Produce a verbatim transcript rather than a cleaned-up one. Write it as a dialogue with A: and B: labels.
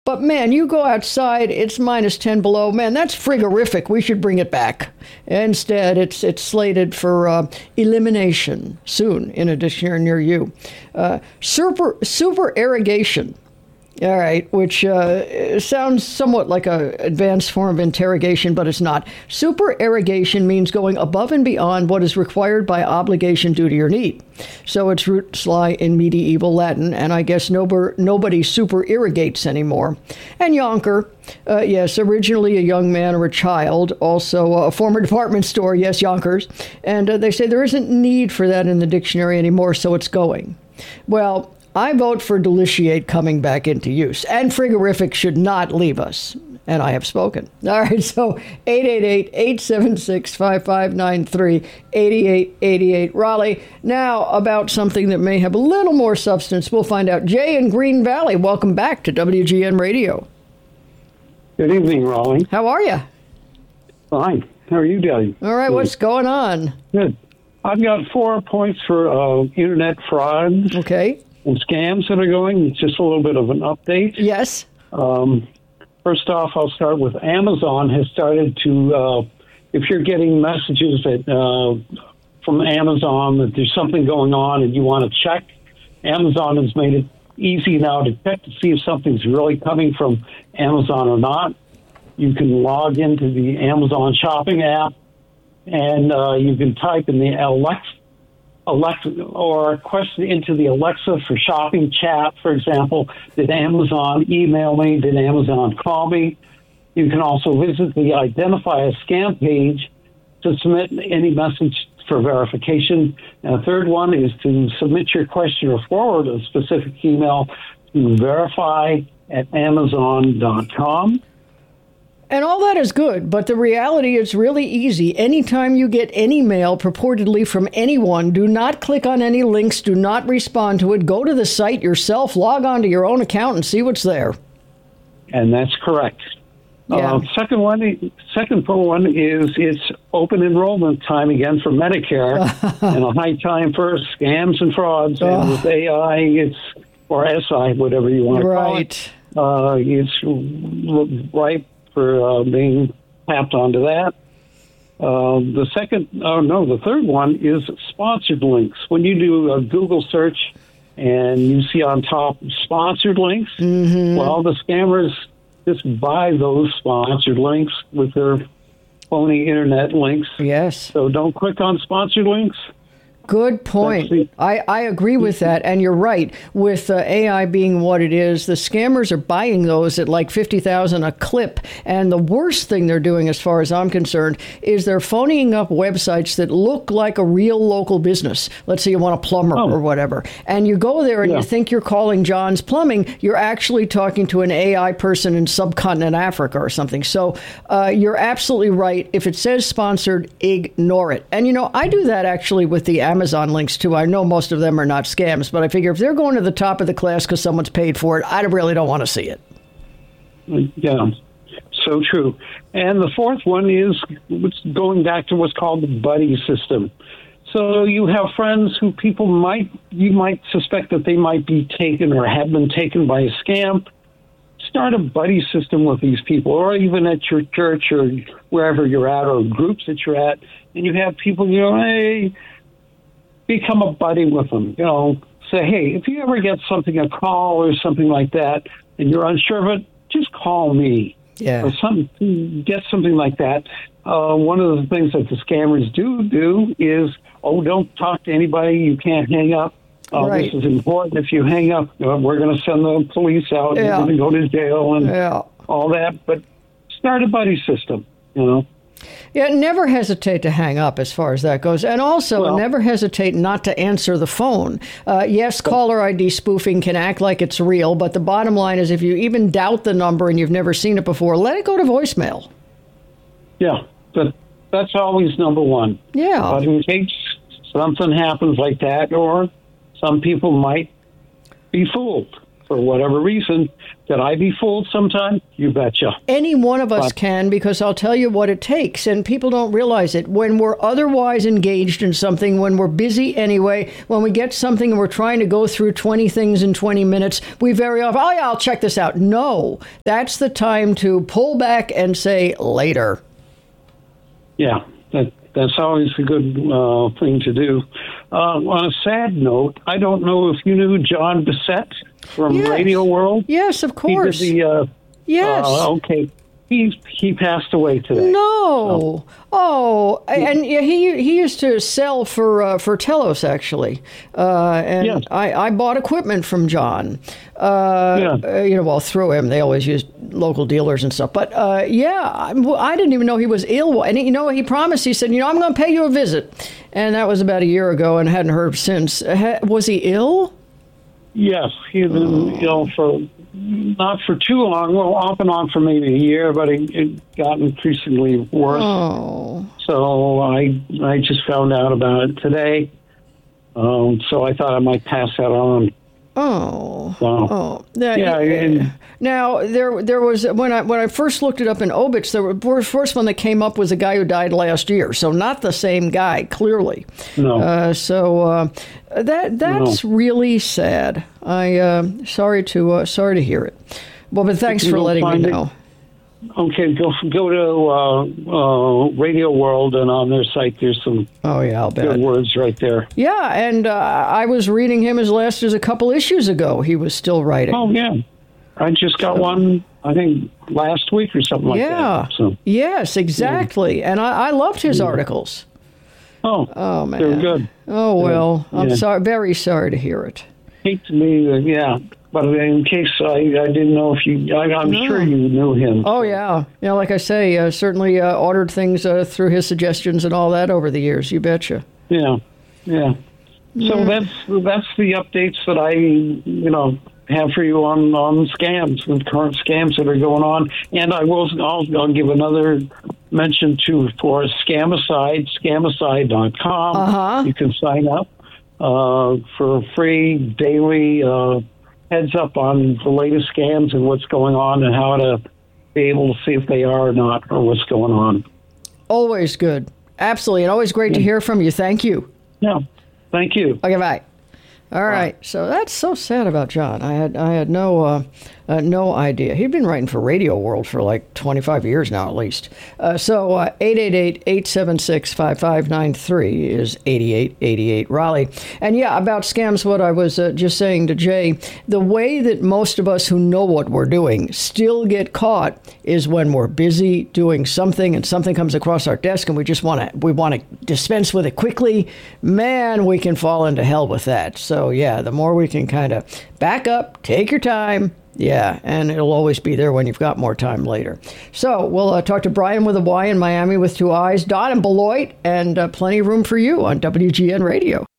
A: But man, you go outside, it's minus ten below. Man, that's frigorific. We should bring it back. Instead, it's it's slated for uh, elimination soon in a dictionary near you. Uh, super super irrigation. All right, which uh, sounds somewhat like a advanced form of interrogation, but it's not. Supererogation means going above and beyond what is required by obligation, duty, or need. So its roots lie in medieval Latin, and I guess nobody, nobody super irrigates anymore. And yonker, uh, yes, originally a young man or a child, also a former department store, yes, yonkers. And uh, they say there isn't need for that in the dictionary anymore, so it's going. Well, I vote for deliciate coming back into use, and frigorific should not leave us. And I have spoken. All right, so eight eight eight, eight seven six, five five nine three, eight eight eight eight. Raleigh, now about something that may have a little more substance. We'll find out. Jay in Green Valley, welcome back to W G N Radio.
B: Good evening, Raleigh.
A: How are you?
B: Fine. How are you doing?
A: All right,
B: Good.
A: What's going on?
B: Good. I've got four points for uh, internet fraud.
A: Okay.
B: And scams that are going. It's just a little bit of an update.
A: Yes.
B: Um, first off, I'll start with Amazon has started to, uh, if you're getting messages that uh, from Amazon that there's something going on and you want to check, Amazon has made it easy now to check to see if something's really coming from Amazon or not. You can log into the Amazon shopping app and uh, you can type in the Alexa Alexa or question into the Alexa for shopping chat, for example. Did Amazon email me? Did Amazon call me? You can also visit the Identify a Scam page to submit any message for verification. And a third one is to submit your question or forward a specific email to verify at amazon dot com.
A: And all that is good, but the reality is really easy. Anytime you get any mail purportedly from anyone, do not click on any links, do not respond to it. Go to the site yourself, log on to your own account and see what's there.
B: And that's correct.
A: Yeah.
B: Uh, second one, second one is it's open enrollment time again for Medicare and a high time for scams and frauds. And with A I, it's, or S I, whatever you want to
A: right.
B: call it, uh, it's right for uh, being tapped onto that. Uh, the second, oh no, the third one is sponsored links. When you do a Google search and you see on top sponsored links,
A: mm-hmm.
B: well, the scammers just buy those sponsored links with their phony internet links.
A: Yes.
B: So don't click on sponsored links.
A: Good point. I, I agree with that. And you're right. With uh, A I being what it is, the scammers are buying those at like fifty thousand dollars a clip. And the worst thing they're doing, as far as I'm concerned, is they're phoning up websites that look like a real local business. Let's say you want a plumber oh. or whatever. And you go there and yeah. you think you're calling John's Plumbing. You're actually talking to an A I person in subcontinent Africa or something. So uh, you're absolutely right. If it says sponsored, ignore it. And, you know, I do that actually with the Amazon links, too. I know most of them are not scams, but I figure if they're going to the top of the class because someone's paid for it, I really don't want to see it.
B: Yeah, so true. And the fourth one is going back to what's called the buddy system. So you have friends who people might, you might suspect that they might be taken or have been taken by a scam. Start a buddy system with these people, or even at your church or wherever you're at, or groups that you're at, and you have people, you know, hey, become a buddy with them. You know, say, hey, if you ever get something, a call or something like that, and you're unsure of it, just call me.
A: Yeah.
B: Or some, get something like that. Uh, one of the things that the scammers do do is, oh, don't talk to anybody. You can't hang up. Uh,
A: right.
B: This is important. If you hang up, uh, we're going to send the police out.
A: Yeah.
B: You're going to go to jail and
A: yeah.
B: all that. But start a buddy system, you know.
A: Yeah, never hesitate to hang up as far as that goes. And also,
B: well,
A: never hesitate not to answer the phone. Uh, yes, caller I D spoofing can act like it's real, but the bottom line is if you even doubt the number and you've never seen it before, let it go to voicemail.
B: Yeah, but that's always number one.
A: Yeah.
B: But in case something happens like that, or some people might be fooled. for whatever reason. Could I be fooled sometime? You betcha.
A: Any one of us
B: But-
A: can, because I'll tell you what it takes, and people don't realize it. When we're otherwise engaged in something, when we're busy anyway, when we get something and we're trying to go through twenty things in twenty minutes, we very often, oh yeah, I'll check this out. No, that's the time to pull back and say later.
B: Yeah, that, that's always a good uh, thing to do. Uh, on a sad note, I don't know if you knew John Bissett from
A: Yes.
B: Radio World.
A: Yes, of
B: He
A: course.
B: did the, uh,
A: yes.
B: uh, okay, he, he passed away today.
A: No. Oh, and yeah, he he used to sell for uh, for Telos, actually, uh, and
B: Yes.
A: I, I bought equipment from John. Uh,
B: Yeah.
A: uh, you know, well, through him, they always used local dealers and stuff. But uh, yeah, I, I didn't even know he was ill. And you know, he promised. He said, you know, I'm going to pay you a visit, and that was about a year ago, and hadn't heard since. Uh, was he ill?
B: Yes, he's been ill for not for too long. Well, off and on for maybe a year, but it, it got increasingly worse.
A: Oh.
B: So I I just found out about it today. Um, so I thought I might pass that on.
A: Oh,
B: So,
A: oh, now,
B: yeah, and-
A: now there there was when I when I first looked it up in Obits, the were- first one that came up was a guy who died last year, so not the same guy, clearly.
B: No.
A: Uh, so uh, that that's really sad. I uh, sorry to uh, sorry to hear it. Well, but thanks
B: You
A: for
B: don't
A: letting me
B: find it-
A: know.
B: Okay, go go to uh, uh, Radio World, and on their site there's some
A: Oh yeah, I'll bet.
B: good words right there.
A: Yeah, and uh, I was reading him as last as a couple issues ago. He was still writing.
B: Oh yeah, I just got one. I think last week or something like
A: yeah.
B: that. So
A: Yes, exactly. And I, I loved his articles.
B: oh,
A: Oh man,
B: they're good.
A: Oh well, I'm
B: Yeah.
A: sorry, very sorry to hear it.
B: Hate to be, uh, yeah. But in case I, I didn't know if you, I, I'm
A: No.
B: sure you knew him.
A: Oh yeah, yeah. Like I say, uh, certainly uh, ordered things uh, through his suggestions and all that over the years. You betcha.
B: Yeah, yeah. So that's that's the updates that I, you know, have for you on on scams, the current scams that are going on. And I will, I'll, I'll give another mention to for Scamicide, scamicide dot com.
A: Uh-huh.
B: You can sign up uh, for a free daily uh, heads up on the latest scams and what's going on and how to be able to see if they are or not or what's going on.
A: Always good, absolutely, and always great to hear from you. Thank you.
B: Yeah, thank you.
A: Okay, bye. All right, so that's so sad about John. I had I had no uh, uh, no idea. He'd been writing for Radio World for like twenty-five years now, at least. Uh, so uh, eight eight eight, eight seven six, five five nine three is eighty-eight eighty-eight Raleigh. And yeah, about scams, what I was uh, just saying to Jay, the way that most of us who know what we're doing still get caught is when we're busy doing something and something comes across our desk and we just want to we want to dispense with it quickly. Man, we can fall into hell with that. So yeah, the more we can kind of back up, take your time. Yeah, and it'll always be there when you've got more time later. So we'll uh, talk to Brian with a Y in Miami with two I's, Don in Beloit, and uh, plenty of room for you on W G N Radio.